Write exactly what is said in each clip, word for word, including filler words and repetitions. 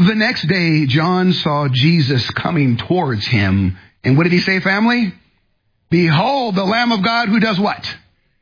The next day, John saw Jesus coming towards him. And what did he say, family? Behold, the Lamb of God who does what?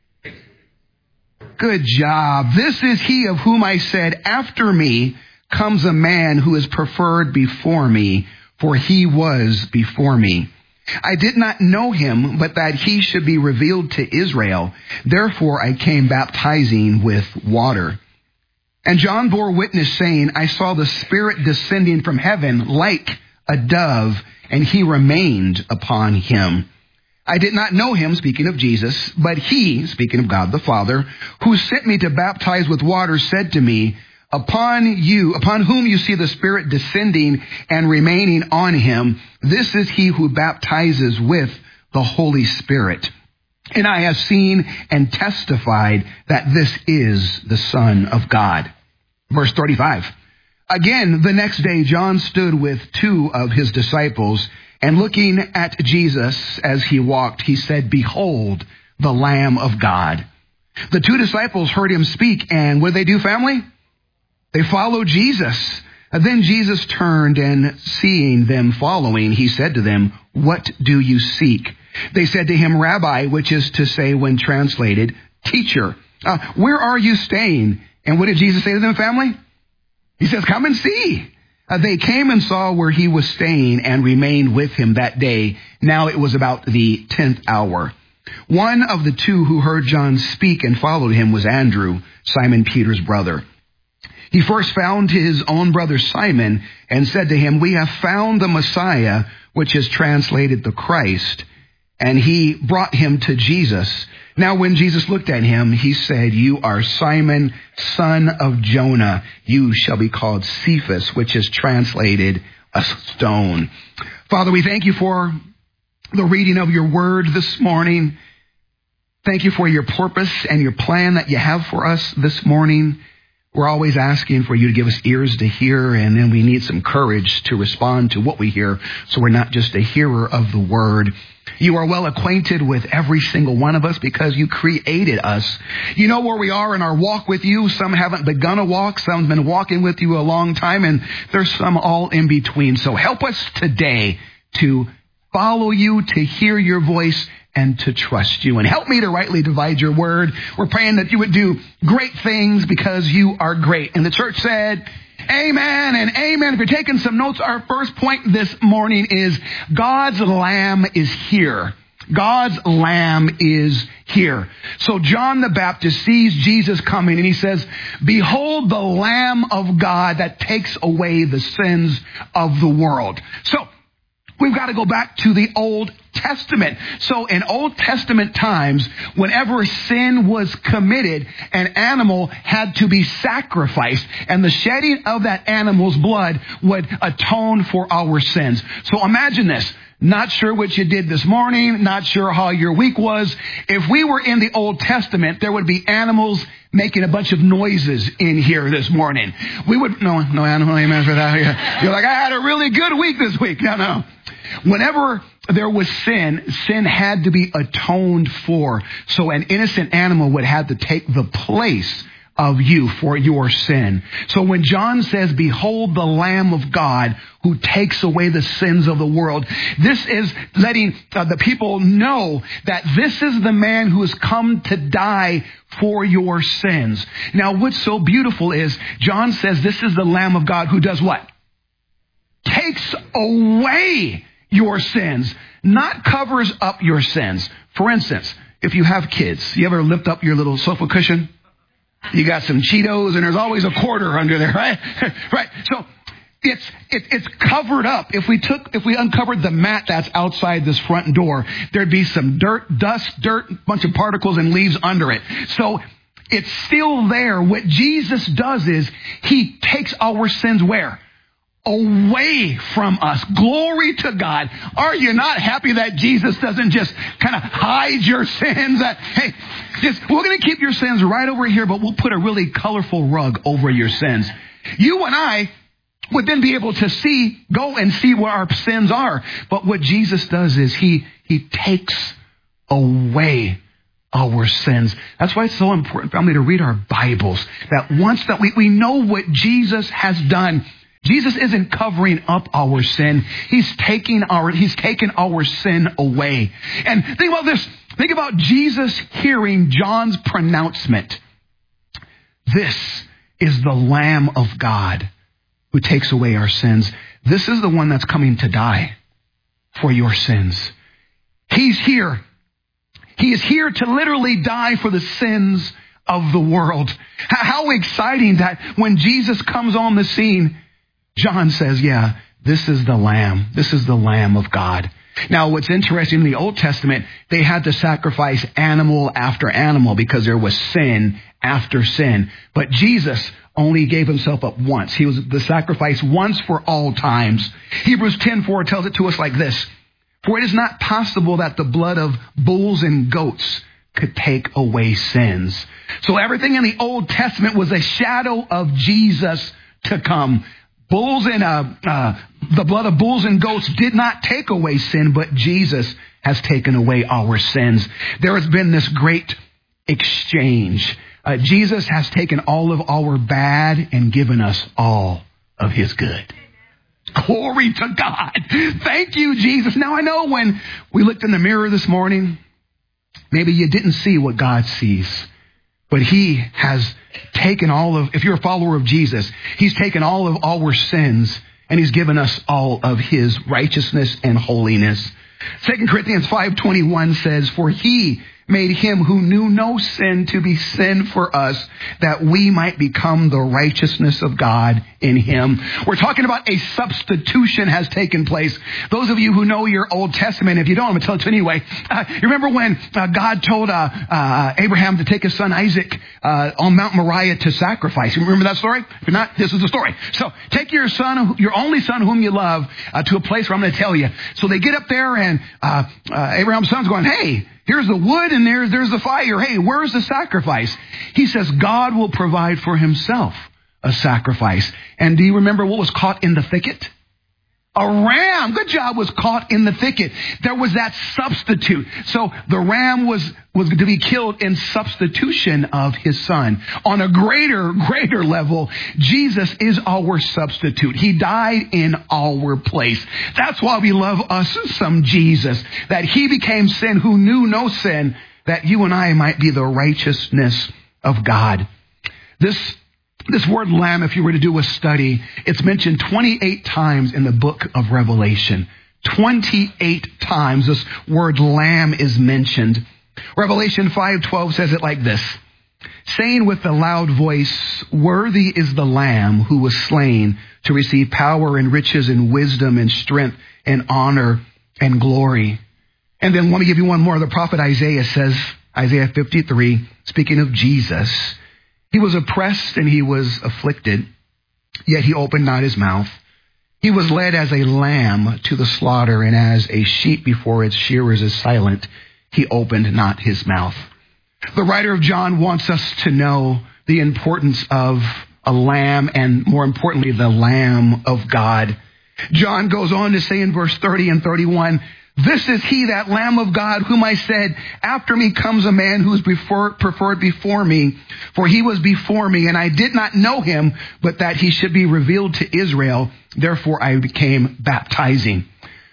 Good job. This is he of whom I said, after me comes a man who is preferred before me, for he was before me. I did not know him, but that he should be revealed to Israel. Therefore I came baptizing with water. And John bore witness, saying, I saw the Spirit descending from heaven like a dove, and he remained upon him. I did not know him, speaking of Jesus, but he, speaking of God the Father, who sent me to baptize with water, said to me, Upon you, upon whom you see the Spirit descending and remaining on him, this is he who baptizes with the Holy Spirit. And I have seen and testified that this is the Son of God. Verse thirty-five. Again, the next day, John stood with two of his disciples, and looking at Jesus as he walked, he said, Behold, the Lamb of God. The two disciples heard him speak, and what did they do, family? They followed Jesus. And then Jesus turned, and seeing them following, he said to them, What do you seek? They said to him, Rabbi, which is to say, when translated, Teacher, uh, where are you staying? And what did Jesus say to them, family? He says, Come and see. Uh, they came and saw where he was staying and remained with him that day. Now it was about the tenth hour. One of the two who heard John speak and followed him was Andrew, Simon Peter's brother. He first found his own brother Simon and said to him, We have found the Messiah, which is translated the Christ. And he brought him to Jesus. Now when Jesus looked at him, he said, You are Simon, son of Jonah. You shall be called Cephas, which is translated a stone. Father, we thank you for the reading of your word this morning. Thank you for your purpose and your plan that you have for us this morning. We're always asking for you to give us ears to hear, and then we need some courage to respond to what we hear, so we're not just a hearer of the word. You are well acquainted with every single one of us because you created us. You know where we are in our walk with you. Some haven't begun a walk. Some have been walking with you a long time, and there's some all in between. So help us today to follow you, to hear your voice, and to trust you. And help me to rightly divide your word. We're praying that you would do great things because you are great. And the church said, amen and amen. If you're taking some notes, our first point this morning is God's Lamb is here. God's Lamb is here. So John the Baptist sees Jesus coming and he says, Behold the Lamb of God that takes away the sins of the world. So we've got to go back to the Old Testament. So in Old Testament times, whenever sin was committed, an animal had to be sacrificed, and the shedding of that animal's blood would atone for our sins. So imagine this. Not sure what you did this morning, not sure how your week was. If we were in the Old Testament, there would be animals making a bunch of noises in here this morning. We would, no, no animal, amen for that. You're like, I had a really good week this week. No, no. Whenever there was sin, sin had to be atoned for. So an innocent animal would have to take the place of you for your sin. So when John says, Behold the Lamb of God who takes away the sins of the world, this is letting uh, the people know that this is the man who has come to die for your sins. Now, what's so beautiful is John says this is the Lamb of God who does what? Takes away your sins, not covers up your sins. For instance, if you have kids, you ever lift up your little sofa cushion? You got some Cheetos and there's always a quarter under there, right? Right. So it's, it, it's covered up. If we took, if we uncovered the mat that's outside this front door, there'd be some dirt, dust, dirt, bunch of particles and leaves under it. So it's still there. What Jesus does is he takes our sins where? Away from us. Glory to God. Are you not happy that Jesus doesn't just kind of hide your sins? That, hey, just, we're going to keep your sins right over here, but we'll put a really colorful rug over your sins. You and I would then be able to see, go and see where our sins are. But what Jesus does is he, he takes away our sins. That's why it's so important, family, to read our Bibles. That once that we, we know what Jesus has done, Jesus isn't covering up our sin. He's taking our, he's taken our sin away. And think about this. Think about Jesus hearing John's pronouncement. This is the Lamb of God who takes away our sins. This is the one that's coming to die for your sins. He's here. He is here to literally die for the sins of the world. How exciting that when Jesus comes on the scene, John says, yeah, this is the Lamb. This is the Lamb of God. Now, what's interesting in the Old Testament, they had to sacrifice animal after animal because there was sin after sin. But Jesus only gave himself up once. He was the sacrifice once for all times. Hebrews ten four tells it to us like this. For it is not possible that the blood of bulls and goats could take away sins. So everything in the Old Testament was a shadow of Jesus to come. Bulls and uh, uh, the blood of bulls and goats did not take away sin, but Jesus has taken away our sins. There has been this great exchange. Uh, Jesus has taken all of our bad and given us all of his good. Glory to God. Thank you, Jesus. Now I know when we looked in the mirror this morning, maybe you didn't see what God sees. But he has taken all of, if you're a follower of Jesus, he's taken all of our sins and he's given us all of his righteousness and holiness. Second Corinthians five twenty-one says, for he made him who knew no sin to be sin for us, that we might become the righteousness of God in him. We're talking about a substitution has taken place. Those of you who know your Old Testament, if you don't, I'm going to tell it to you anyway. Uh, you remember when uh, God told uh, uh, Abraham to take his son Isaac uh, on Mount Moriah to sacrifice? You remember that story? If you're not, this is the story. So take your son, your only son whom you love, uh, to a place where I'm going to tell you. So they get up there and uh, uh, Abraham's son's going, hey, here's the wood and there's, there's the fire. Hey, where's the sacrifice? He says God will provide for himself a sacrifice. And do you remember what was caught in the thicket? A ram. Good job, was caught in the thicket. There was that substitute. So the ram was, was to be killed in substitution of his son. On a greater, greater level, Jesus is our substitute. He died in our place. That's why we love us some Jesus. That he became sin who knew no sin, that you and I might be the righteousness of God. This This word lamb, if you were to do a study, it's mentioned twenty-eight times in the book of Revelation. twenty-eight times this word lamb is mentioned. Revelation five twelve says it like this, saying with a loud voice, worthy is the lamb who was slain to receive power and riches and wisdom and strength and honor and glory. And then let me give you one more. The prophet Isaiah says, Isaiah fifty-three, speaking of Jesus, he was oppressed and he was afflicted, yet he opened not his mouth. He was led as a lamb to the slaughter, and as a sheep before its shearers is silent, he opened not his mouth. The writer of John wants us to know the importance of a lamb, and more importantly, the Lamb of God. John goes on to say in verse thirty and thirty-one, this is he, that Lamb of God, whom I said, after me comes a man who is prefer, preferred before me, for he was before me, and I did not know him, but that he should be revealed to Israel. Therefore I became baptizing.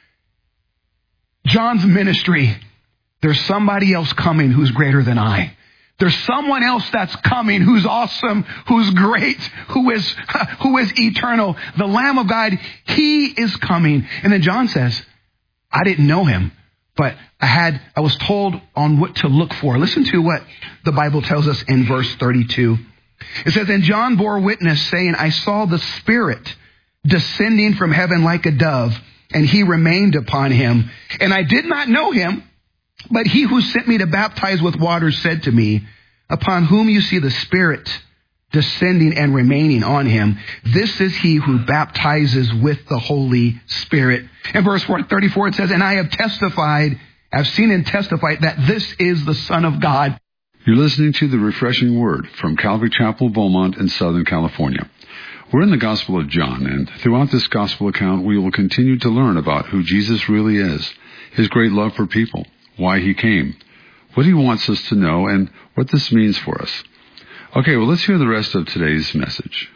John's ministry, there's somebody else coming who's greater than I. There's someone else that's coming who's awesome, who's great, who is, who is eternal. The Lamb of God, he is coming. And then John says, I didn't know him, but I had, I was told on what to look for. Listen to what the Bible tells us in verse thirty-two. It says, and John bore witness, saying, I saw the Spirit descending from heaven like a dove, and he remained upon him. And I did not know him, but he who sent me to baptize with water said to me, upon whom you see the Spirit descending and remaining on him, this is he who baptizes with the Holy Spirit. In verse thirty-four, it says, and I have testified, I've seen and testified that this is the Son of God. You're listening to the Refreshing Word from Calvary Chapel, Beaumont in Southern California. We're in the Gospel of John, and throughout this Gospel account, we will continue to learn about who Jesus really is, his great love for people, why he came, what he wants us to know, and what this means for us. Okay, well, let's hear the rest of today's message.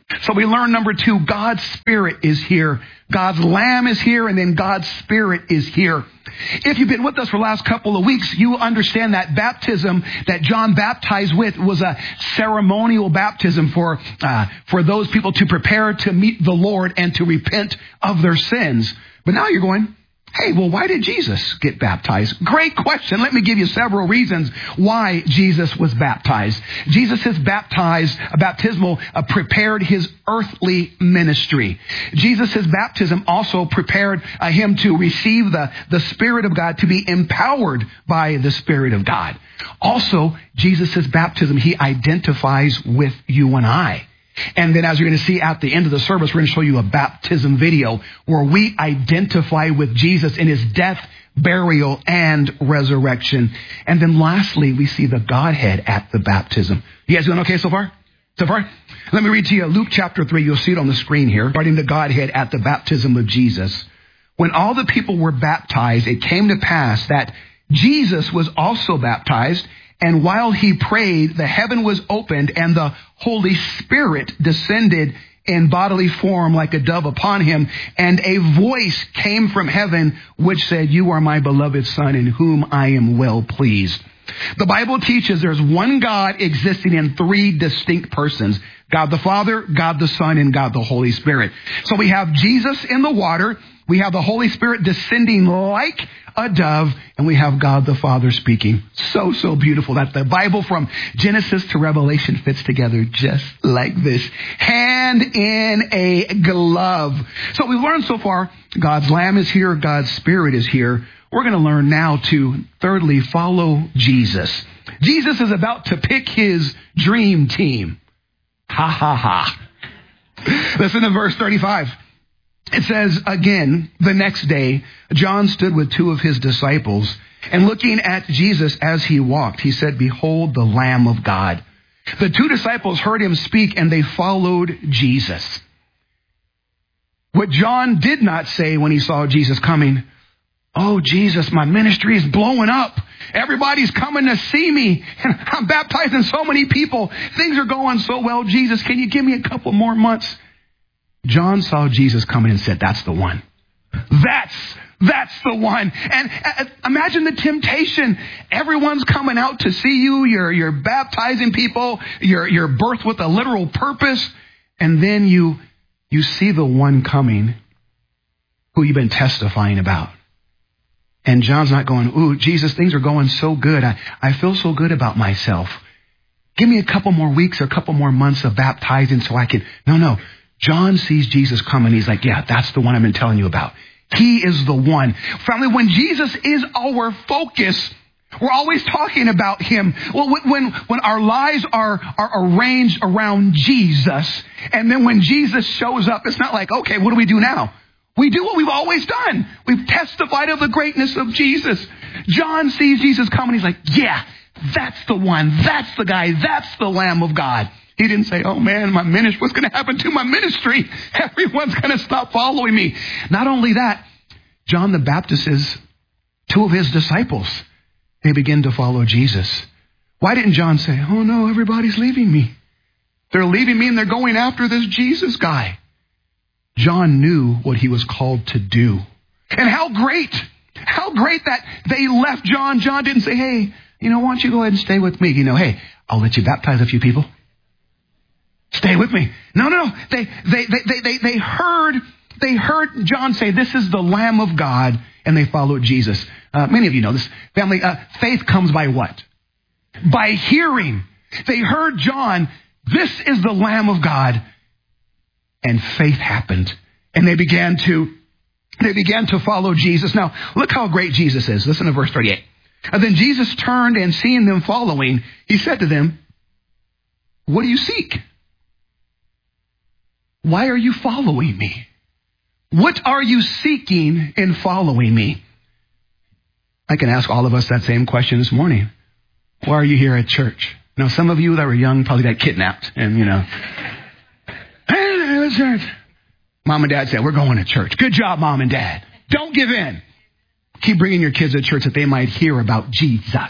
So we learn number two, God's Spirit is here. God's Lamb is here, and then God's Spirit is here. If you've been with us for the last couple of weeks, you understand that baptism that John baptized with was a ceremonial baptism for uh, for those people to prepare to meet the Lord and to repent of their sins. But now you're going, hey, well, why did Jesus get baptized? Great question. Let me give you several reasons why Jesus was baptized. Jesus' baptized, uh, baptismal uh, prepared his earthly ministry. Jesus' baptism also prepared uh, him to receive the, the Spirit of God, to be empowered by the Spirit of God. Also, Jesus' baptism, he identifies with you and I. And then as you're going to see at the end of the service, we're going to show you a baptism video where we identify with Jesus in his death, burial, and resurrection. And then lastly, we see the Godhead at the baptism. You guys doing okay so far? So far? Let me read to you Luke chapter three. You'll see it on the screen here, regarding the Godhead at the baptism of Jesus. When all the people were baptized, it came to pass that Jesus was also baptized. And while he prayed, the heaven was opened and the Holy Spirit descended in bodily form like a dove upon him. And a voice came from heaven which said, "You are my beloved Son in whom I am well pleased." The Bible teaches there's one God existing in three distinct persons. God the Father, God the Son, and God the Holy Spirit. So we have Jesus in the water. We have the Holy Spirit descending like a dove, and we have God the Father speaking. So, so beautiful that the Bible from Genesis to Revelation fits together just like this. Hand in a glove. So we've learned so far, God's Lamb is here, God's Spirit is here. We're going to learn now to, thirdly, follow Jesus. Jesus is about to pick his dream team. Ha, ha, ha. Listen to verse thirty-five. It says, again, the next day, John stood with two of his disciples, and looking at Jesus as he walked, he said, "Behold the Lamb of God." The two disciples heard him speak, and they followed Jesus. What John did not say when he saw Jesus coming, "Oh, Jesus, my ministry is blowing up. Everybody's coming to see me. And I'm baptizing so many people. Things are going so well. Jesus, can you give me a couple more months?" John saw Jesus coming and said, "That's the one. That's, that's the one." And uh, imagine the temptation. Everyone's coming out to see you. You're, you're baptizing people. You're, you're birthed with a literal purpose. And then you, you see the one coming who you've been testifying about. And John's not going, "Ooh, Jesus, things are going so good. I, I feel so good about myself. Give me a couple more weeks or a couple more months of baptizing so I can..." No, no. John sees Jesus coming. He's like, "Yeah, that's the one I've been telling you about. He is the one." Family, when Jesus is our focus, we're always talking about him. Well, when, when our lives are, are arranged around Jesus, and then when Jesus shows up, it's not like, okay, what do we do now? We do what we've always done. We've testified of the greatness of Jesus. John sees Jesus coming. He's like, "Yeah, that's the one. That's the guy. That's the Lamb of God." He didn't say, "Oh man, my ministry, what's going to happen to my ministry? Everyone's going to stop following me." Not only that, John the Baptist is two of his disciples. They begin to follow Jesus. Why didn't John say, "Oh no, everybody's leaving me. They're leaving me and they're going after this Jesus guy"? John knew what he was called to do. And how great, how great that they left John. John didn't say, "Hey, you know, why don't you go ahead and stay with me? You know, hey, I'll let you baptize a few people. Stay with me." No, no, no. They, they, they, they, they, they heard, they heard John say, "This is the Lamb of God," and they followed Jesus. Uh, many of you know this. Family, uh, faith comes by what? By hearing. They heard John, "This is the Lamb of God." And faith happened. And they began to, they began to follow Jesus. Now, look how great Jesus is. Listen to verse thirty-eight. And then Jesus turned, and seeing them following, he said to them, "What do you seek? Why are you following me? What are you seeking in following me?" I can ask all of us that same question this morning. Why are you here at church? Now, some of you that were young probably got kidnapped and, you know, "Hey, let's church." Mom and Dad said, "We're going to church." Good job, Mom and Dad. Don't give in. Keep bringing your kids to church that they might hear about Jesus.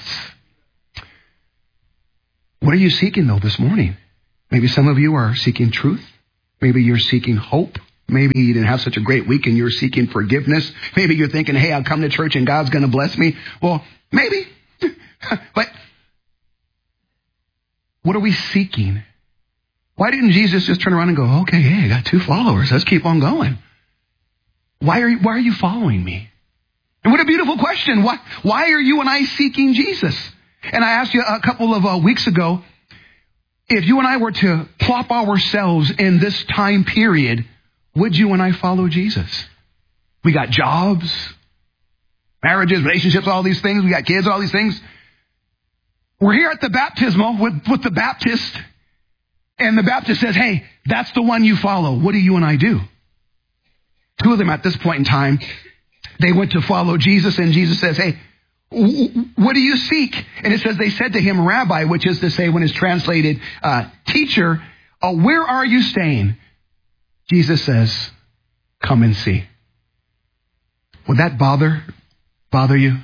What are you seeking, though, this morning? Maybe some of you are seeking truth. Maybe you're seeking hope. Maybe you didn't have such a great week and you're seeking forgiveness. Maybe you're thinking, hey, I'll come to church and God's going to bless me. Well, maybe. But what are we seeking? Why didn't Jesus just turn around and go, okay, hey, I got two followers. Let's keep on going. Why are you, why are you following me? And what a beautiful question. Why, why are you and I seeking Jesus? And I asked you a couple of uh, weeks ago, if you and I were to plop ourselves in this time period, would you and I follow Jesus? We got jobs, marriages, relationships, all these things. We got kids, all these things. We're here at the baptismal with, with the Baptist. And the Baptist says, hey, that's the one you follow. What do you and I do? Two of them at this point in time, they went to follow Jesus. And Jesus says, hey, what do you seek? And it says they said to him, Rabbi, which is to say when it's translated, uh, teacher, uh, where are you staying? Jesus says, come and see. Would that bother, bother you?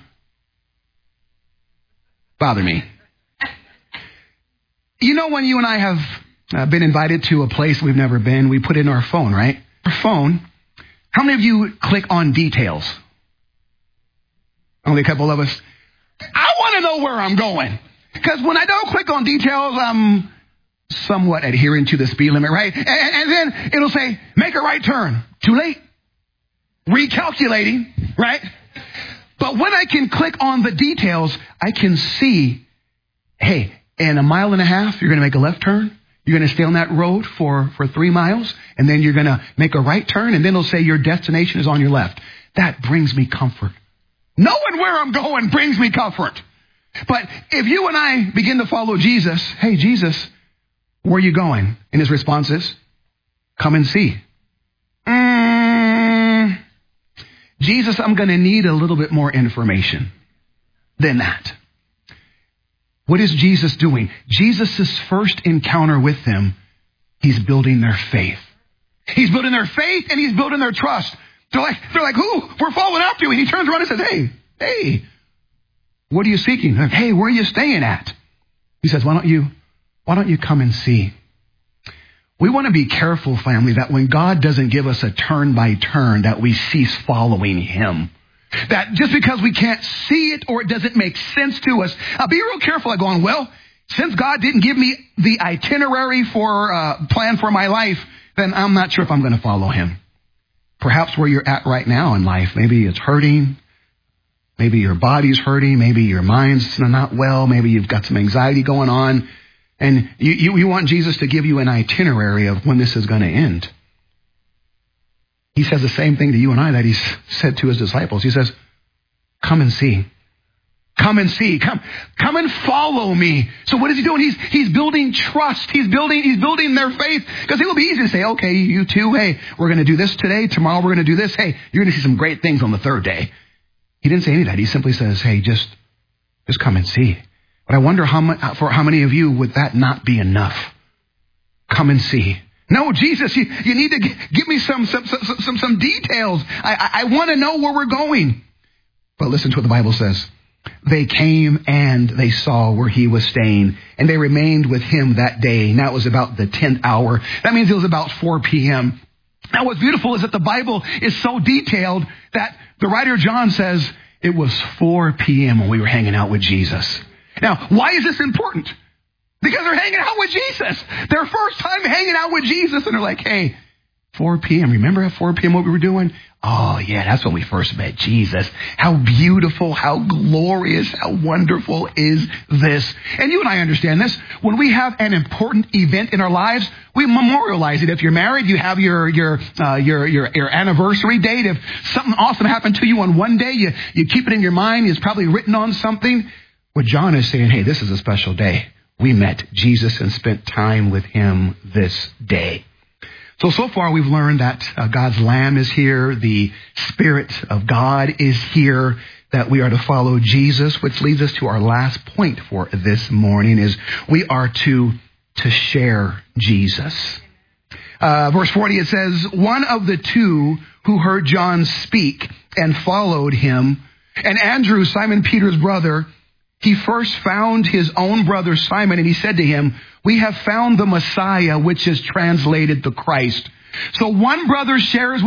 Bother me. You know, when you and I have uh, been invited to a place we've never been, we put in our phone, right? Our phone. How many of you click on details? Only a couple of us. I want to know where I'm going. Because when I don't click on details, I'm somewhat adhering to the speed limit, right? And, and then it'll say, make a right turn. Too late. Recalculating, right? But when I can click on the details, I can see, hey, in a mile and a half, you're going to make a left turn. You're going to stay on that road for, for three miles. And then you're going to make a right turn. And then it'll say your destination is on your left. That brings me comfort. Knowing where I'm going brings me comfort. But if you and I begin to follow Jesus, hey, Jesus, where are you going? And his response is, come and see. Mm, Jesus, I'm going to need a little bit more information than that. What is Jesus doing? Jesus' first encounter with them, he's building their faith. He's building their faith and he's building their trust. They're like, they're like, who? We're following after you. And he turns around and says, hey, hey, what are you seeking? Like, hey, where are you staying at? He says, why don't you, why don't you come and see? We want to be careful, family, that when God doesn't give us a turn by turn, that we cease following him. That just because we can't see it or it doesn't make sense to us, I'll be real careful. I'm going, well, since God didn't give me the itinerary for uh, plan for my life, then I'm not sure if I'm going to follow him. Perhaps where you're at right now in life, maybe it's hurting. Maybe your body's hurting. Maybe your mind's not well. Maybe you've got some anxiety going on. And you, you, you want Jesus to give you an itinerary of when this is going to end. He says the same thing to you and I that he said to his disciples. He says, come and see. Come and see. Come, come and follow me. So what is he doing? He's, he's building trust. He's building, he's building their faith. Because it will be easy to say, okay, you two, hey, we're going to do this today. Tomorrow we're going to do this. Hey, you're going to see some great things on the third day. He didn't say any of that. He simply says, hey, just, just come and see. But I wonder how much, for how many of you would that not be enough? Come and see. No, Jesus, you, you need to g- give me some, some, some, some, some details. I, I, I want to know where we're going. But listen to what the Bible says. They came and they saw where he was staying, and they remained with him that day. Now it was about the tenth hour. That means it was about four p.m. Now what's beautiful is that the Bible is so detailed that the writer John says it was four p.m. when we were hanging out with Jesus. Now, why is this important? Because they're hanging out with Jesus. Their first time hanging out with Jesus, and they're like, hey, four p.m. Remember at four p.m. what we were doing? Oh, yeah, that's when we first met Jesus. How beautiful, how glorious, how wonderful is this? And you and I understand this. When we have an important event in our lives, we memorialize it. If you're married, you have your your uh, your, your your anniversary date. If something awesome happened to you on one day, you, you keep it in your mind. It's probably written on something. What John is saying, hey, this is a special day. We met Jesus and spent time with him this day. So, so far we've learned that uh, God's Lamb is here. The Spirit of God is here, that we are to follow Jesus, which leads us to our last point for this morning is we are to, to share Jesus. Uh, verse forty, it says, one of the two who heard John speak and followed him, and Andrew, Simon Peter's brother, he first found his own brother Simon, and he said to him, "We have found the Messiah," which is translated the Christ. So one brother shares